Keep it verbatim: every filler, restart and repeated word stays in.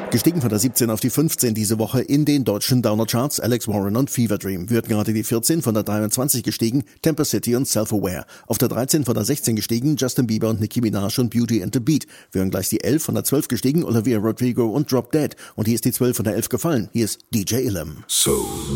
Gestiegen von der siebzehn auf die fünfzehn diese Woche in den deutschen Downer-Charts. Alex Warren und Fever Dream. Wird gerade die vierzehn von der dreiundzwanzig gestiegen. Temper City und Self-Aware. Auf der dreizehn von der sechzehn gestiegen. Justin Bieber und Nicki Minaj und Beauty and the Beat. Wären gleich die elf von der zwölf gestiegen. Olivia Rodrigo und Drop Dead. Und hier ist die zwölf von der elf gefallen. Hier ist D J Illum. Soul